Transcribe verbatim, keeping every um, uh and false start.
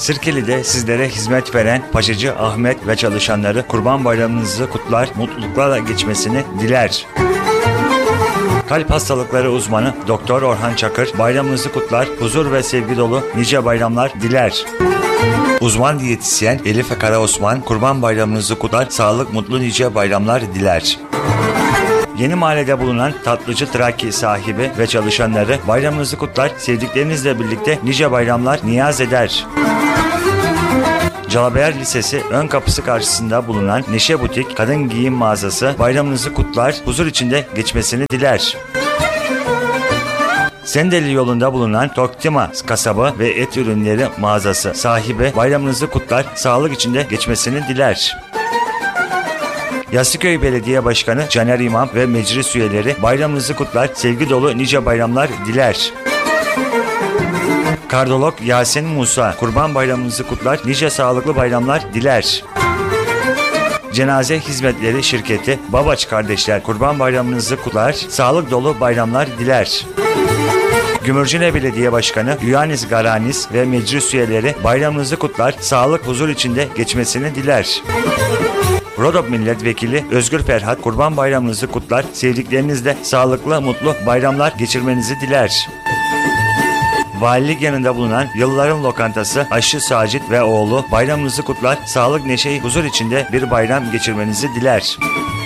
Sirkeli'de sizlere hizmet veren Paşacı Ahmet ve çalışanları Kurban Bayramınızı kutlar, mutluluklarla geçmesini diler. Kalp hastalıkları uzmanı Doktor Orhan Çakır bayramınızı kutlar, huzur ve sevgi dolu nice bayramlar diler. Uzman diyetisyen Elif Karaosman Kurban Bayramınızı kutlar, sağlık, mutlu nice bayramlar diler. Yeni Mahalle'de bulunan Tatlıcı Traki sahibi ve çalışanları bayramınızı kutlar, sevdiklerinizle birlikte nice bayramlar niyaz eder. Calabeyer Lisesi ön kapısı karşısında bulunan Neşe Butik Kadın Giyim Mağazası bayramınızı kutlar, huzur içinde geçmesini diler. Sendeli yolunda bulunan Toktima Kasabı ve Et Ürünleri Mağazası sahibi bayramınızı kutlar, sağlık içinde geçmesini diler. Yassıköy Belediye Başkanı Caner İmam ve meclis üyeleri bayramınızı kutlar, sevgi dolu nice bayramlar diler. Kardolog Yasin Musa Kurban Bayramınızı kutlar, nice sağlıklı bayramlar diler. Cenaze Hizmetleri Şirketi Babaç Kardeşler Kurban Bayramınızı kutlar, sağlık dolu bayramlar diler. Gümürcine Belediye Başkanı Yuanis Garanis ve meclis üyeleri bayramınızı kutlar, sağlık, huzur içinde geçmesini diler. Rodop Milletvekili Özgür Ferhat Kurban Bayramınızı kutlar, sevdiklerinizle sağlıklı, mutlu bayramlar geçirmenizi diler. Valilik yanında bulunan Yılların Lokantası Aşçı Sacit ve oğlu bayramınızı kutlar, sağlık, neşe, huzur içinde bir bayram geçirmenizi diler.